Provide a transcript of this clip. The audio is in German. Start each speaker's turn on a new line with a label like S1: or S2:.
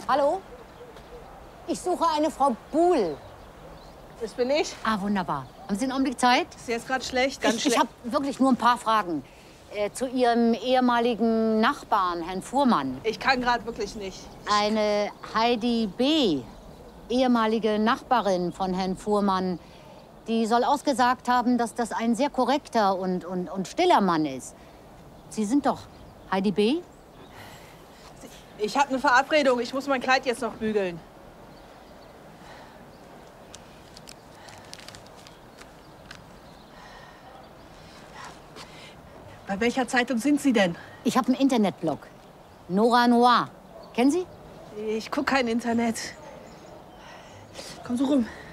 S1: Hallo? Ich suche eine Frau Buhl.
S2: Das bin ich.
S1: Ah, wunderbar. Haben Sie einen Augenblick Zeit?
S2: Ist jetzt gerade schlecht, ganz schlecht.
S1: Ich habe wirklich nur ein paar Fragen. Zu Ihrem ehemaligen Nachbarn, Herrn Fuhrmann.
S2: Ich kann gerade wirklich nicht.
S1: Eine Heidi B., ehemalige Nachbarin von Herrn Fuhrmann, die soll ausgesagt haben, dass das ein sehr korrekter und stiller Mann ist. Sie sind doch Heidi B.?
S2: Ich habe eine Verabredung. Ich muss mein Kleid jetzt noch bügeln. Bei welcher Zeitung sind Sie denn?
S1: Ich habe einen Internetblog. Nora Noir. Kennen Sie?
S2: Ich gucke kein Internet. Komm so rum.